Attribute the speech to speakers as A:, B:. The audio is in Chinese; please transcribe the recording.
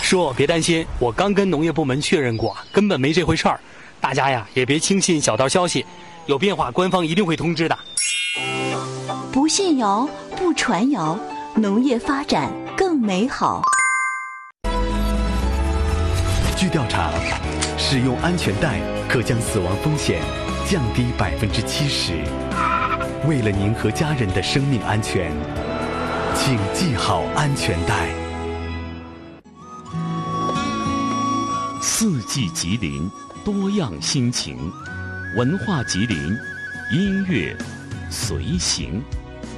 A: 叔，别担心，我刚跟农业部门确认过，根本没这回事儿。大家呀，也别轻信小道消息，有变化官方一定会通知的。
B: 不信谣，不传谣，农业发展更美好。
C: 据调查，使用安全带可将死亡风险降低70%。为了您和家人的生命安全，请系好安全带。
D: 四季吉林，多样心情，文化吉林，音乐随行。